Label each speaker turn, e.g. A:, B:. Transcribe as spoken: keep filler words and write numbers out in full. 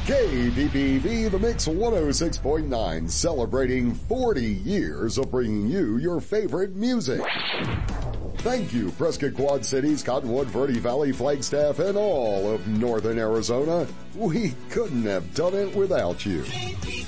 A: K P P V The Mix one oh six point nine, celebrating forty years of bringing you your favorite music. Thank you, Prescott Quad Cities, Cottonwood, Verde Valley, Flagstaff, and all of Northern Arizona. We couldn't have done it without you.